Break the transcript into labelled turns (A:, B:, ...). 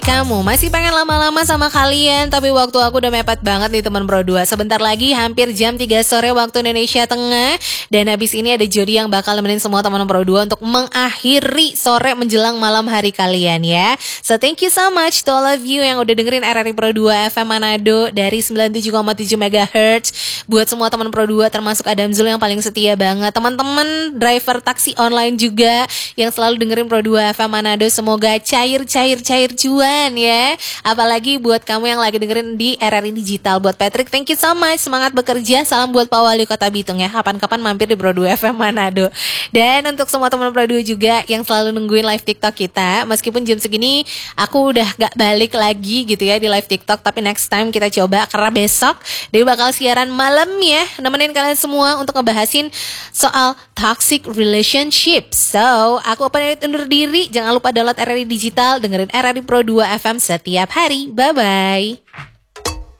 A: Kamu masih pengen lama-lama sama kalian, tapi waktu aku udah mepet banget nih teman Pro 2. Sebentar lagi hampir jam 3 sore waktu Indonesia Tengah. Dan habis ini ada Jody yang bakal nemenin semua teman Pro 2 untuk mengakhiri sore menjelang malam hari kalian ya. So thank you so much to all of you yang udah dengerin RRI Pro 2 FM Manado dari 97,7 MHz. Buat semua teman Pro 2 termasuk Adam Zul yang paling setia banget. Teman-teman driver taksi online juga yang selalu dengerin Pro 2 FM Manado, semoga cair cuan ya. Apalagi buat kamu yang lagi dengerin di RRI Digital. Buat Patrick, thank you so much, semangat bekerja. Salam buat Pak Wali Kota Bitung ya. Kapan-kapan mampir di Pro 2 FM Manado. Dan untuk semua teman Pro 2 juga yang selalu nungguin live TikTok kita, meskipun jam segini aku udah gak balik lagi gitu ya di live TikTok, tapi next time kita coba karena besok dia bakal siaran malam ya, nemenin kalian semua untuk ngebahasin soal toxic relationship. So, aku pamit undur diri. Jangan lupa download RRI Digital, dengerin RRI Pro 2 FM setiap hari. Bye-bye.